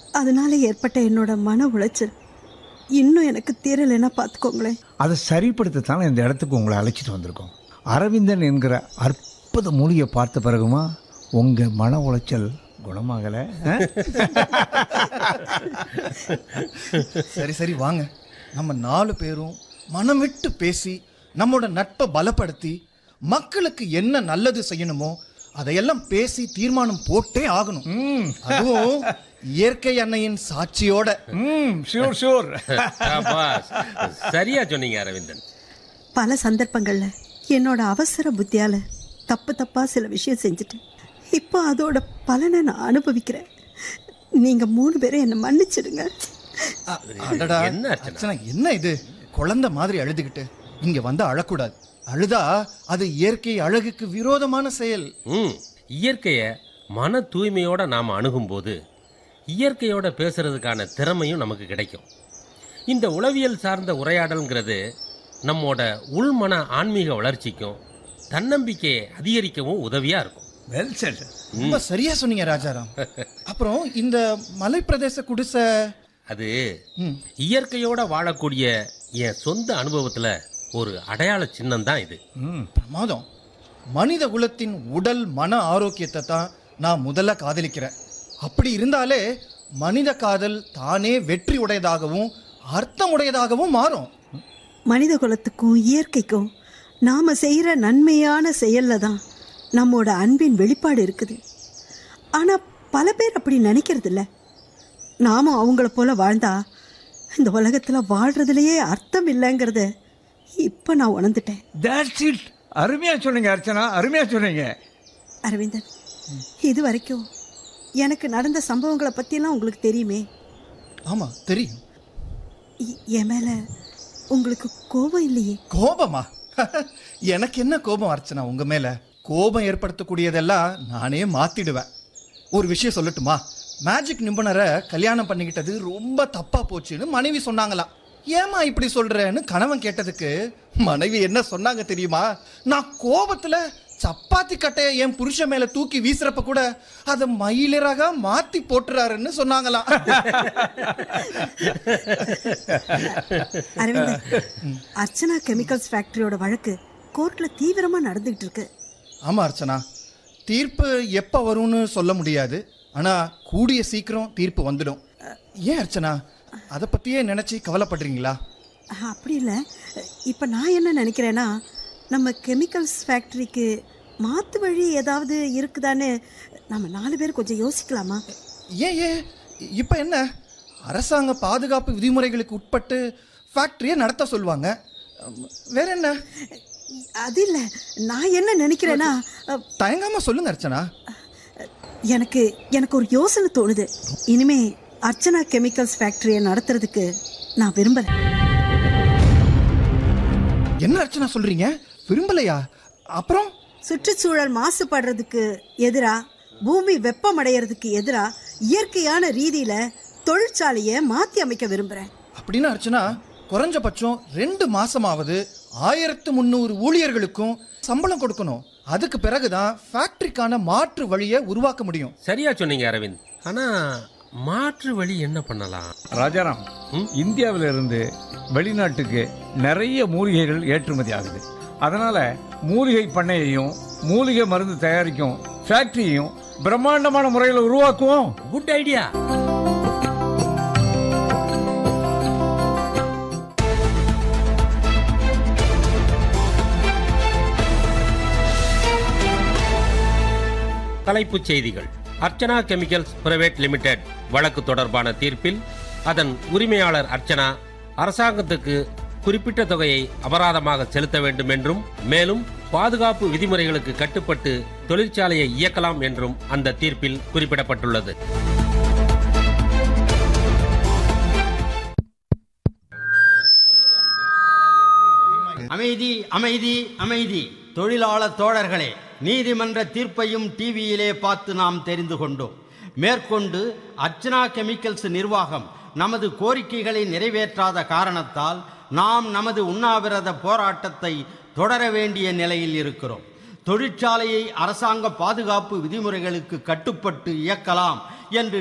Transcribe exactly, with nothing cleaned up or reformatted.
அதனால ஏற்பட்ட என்னோட மன உளைச்சல் இன்னும் எனக்கு தீரலைன்னா பார்த்துக்கோங்களேன். அதை சரிப்படுத்தத்தானே இந்த இடத்துக்கு உங்களை அழைச்சிட்டு வந்திருக்கோம். அரவிந்தன் என்கிற அற்புத மூலிகை பார்த்த பிறகுமா உங்கள் மன உளைச்சல் குணமாகலை? சரி சரி வாங்க, நம்ம நாலு பேரும் மனம் விட்டு பேசி நம்மோட நட்பை பலப்படுத்தி மக்களுக்கு என்ன நல்லது செய்யணுமோ அதையெல்லாம் பேசி தீர்மானம் போட்டே ஆகணும். அதுவும் இயற்கை அன்னையின் சாட்சியோட. சரியா சொன்னீங்க அரவிந்தன். பல சந்தர்ப்பங்கள்ல என்னோட அவசர புத்தியால தப்பு தப்பா சில விஷயம் செஞ்சுட்டேன். இப்போ அதோட பலனை நான் அனுபவிக்கிறேன். நீங்க மூணு பேரும் என்ன மன்னிச்சிடுங்க. என்ன இது குழந்தை மாதிரி அழுதுகிட்டு இங்க வந்து அழக்கூடாது. அழுதா அது இயற்கை அழகுக்கு விரோதமான செயல். ம் இயற்கைய மன தூய்மையோட நாம அணுகும் போது இயற்கையோட பேசுறதுக்கான திறமையும் நமக்கு கிடைக்கும். இந்த உளவியல் சார்ந்த உரையாடல்ங்கிறது நம்மோட உள்மன ஆன்மீக வளர்ச்சிக்கும் தன்னம்பிக்கையை அதிகரிக்கவும் உதவியா இருக்கும். ரொம்ப சரியா சொன்னீங்க ராஜாராம். அப்புறம் இந்த மலை பிரதேச குடிசை அது இயற்கையோட வாழக்கூடிய என் சொந்த அனுபவத்துல ஒரு அடையாள சின்னம் தான் இது. பிரமாதம். மனித குலத்தின் உடல் மன ஆரோக்கியத்தை தான் நான் முதல்ல காதலிக்கிறேன். அப்படி இருந்தாலே மனித காதல் தானே வெற்றி உடையதாகவும் அர்த்தமுடையதாகவும் மாறும். மனித குலத்துக்கும் இயற்கைக்கும் நாம செய்யற நன்மையான செயல்ல தான் நம்மோட அன்பின் வெளிப்பாடு இருக்குது. ஆனா பல பேர் அப்படி நினைக்கிறது இல்ல. நாமும் அவங்கள போல வாழ்ந்தா இந்த உலகத்துல வாழ்றதுலயே அர்த்தம் இல்லைங்கிறத இப்ப நான் உணர்ந்துட்டேன். அருமையா சொன்னீங்க அர்ச்சனா, அருமையா சொன்னீங்க. அரவிந்தன், இது வரைக்கும் எனக்கு நடந்த சம்பவங்களை பத்தியெல்லாம் உங்களுக்கு தெரியுமே? ஆமா தெரியும். என் மேல உங்களுக்கு கோபம் இல்லையே? கோபமா? எனக்கு என்ன கோபம் அர்ச்சனா உங்க மேல? கோபம் ஏற்படுத்தக்கூடியதெல்லாம் நானே மாத்திடுவேன். ஒரு விஷயம் சொல்லட்டுமா? மேஜிக் நிபுணரை கல்யாணம் பண்ணிக்கிட்டது ரொம்ப தப்பா போச்சுன்னு மனைவி சொன்னாங்களாம். ஏமா இப்படி சொல்றேன்னு கணவன் கேட்டதுக்கு மனைவி என்ன சொன்னாங்க தெரியுமா? நான் கோபத்துல சப்பாத்தி கட்டைய என் புருஷன் மேல தூக்கி வீசுறப்ப கூட அதை மயிலிறகா மாத்தி போட்டுறாருன்னு சொன்னாங்களாம். அரவிந்தன், அர்ச்சனா கெமிக்கல்ஸ் ஃபேக்டரியோட வழக்கு கோர்ட்ல தீவிரமா நடந்துகிட்டு இருக்கு. ஆமா அர்ச்சனா, தீர்ப்பு எப்ப வரும்னு சொல்ல முடியாது. ஆனா கூடிய சீக்கிரம் தீர்ப்பு வந்துடும். ஏன் அர்ச்சனா அதை பத்தியே நினைச்சு கவலைப்படுறீங்களா? அப்படி இல்லை. இப்போ நான் என்ன நினைக்கிறேன்னா, நம்ம கெமிக்கல்ஸ் ஃபேக்டரிக்கு மாற்று வழி ஏதாவது இருக்குதான்னு நம்ம நாலு பேர் கொஞ்சம் யோசிக்கலாமா? ஏன் ஏன் இப்போ என்ன, அரசாங்க பாதுகாப்பு விதிமுறைகளுக்கு உட்பட்டு ஃபேக்டரியை நடத்த சொல்லுவாங்க. வேற என்ன? அது இல்லை, நான் என்ன நினைக்கிறேன்னா, தயங்காம சொல்லுங்க அர்ச்சனா. எனக்கு எனக்கு ஒரு யோசனை தோணுது. இனிமே அர்ச்சனா கெமிக்கல்ஸ் ஃபேக்டரியை நடத்துறதுக்கு நான் விரும்பல. என்ன அர்ச்சனா சொல்றீங்க? விரும்பலையா? அப்புறம் சுற்றுச்சூழல் மாசுபடுறதுக்கு எதிரா, பூமி வெப்பமடைகிறதுக்கு எதிரா இயற்கையான ரீதியில தொழிற்சாலையை மாத்தி அமைக்க விரும்புறேன். அப்படின்னு அர்ச்சனா குறைஞ்சபட்சம் ரெண்டு மாசமாவது ஆயிரத்து முன்னூறு ஊழியர்களுக்கும் சம்பளம் கொடுக்கணும். அதுக்கு பிறகுதான் ஃபேக்டரிக்கான மாற்று வழியை உருவாக்க முடியும். சரியா சொன்னீங்க அரவிந்த். ஆனா மாற்று வழி என்ன பண்ணலாம்? ராஜாராம், இந்தியாவில இருந்து வெளிநாட்டுக்கு நிறைய மூலிகைகள் ஏற்றுமதி ஆகுது. அதனால மூலிகை பண்ணையையும் மூலிகை மருந்து தயாரிக்கும் ஃபேக்டரியையும் பிரம்மாண்டமான முறையில் உருவாக்குவோம். Good idea. தலைப்புச் செய்திகள். அர்ச்சனா கெமிக்கல்ஸ் பிரைவேட் லிமிடெட் வழக்கு தொடர்பான தீர்ப்பில் அதன் உரிமையாளர் அர்ச்சனா அரசாங்கத்துக்கு குறிப்பிட்ட தொகையை அபராதமாக செலுத்த வேண்டும் என்றும், மேலும் பாதுகாப்பு விதிமுறைகளுக்கு கட்டுப்பட்டு தொழிற்சாலையை இயக்கலாம் என்றும் அந்த தீர்ப்பில் குறிப்பிடப்பட்டுள்ளது. அமைதி, அமைதி, அமைதி. தொழிலாளர் தோழர்களே, நீதிமன்ற தீர்ப்பையும் டிவியிலே பார்த்து நாம் தெரிந்து கொண்டோம். மேற்கொண்டு அர்ச்சனா கெமிக்கல்ஸ் நிர்வாகம் நமது கோரிக்கைகளை நிறைவேற்றாத காரணத்தால் நாம் நமது உண்ணாவிரத போராட்டத்தை தொடர வேண்டிய நிலையில் இருக்கிறோம். தொழிற்சாலையை அரசாங்க பாதுகாப்பு விதிமுறைகளுக்கு கட்டுப்பட்டு இயக்கலாம் என்று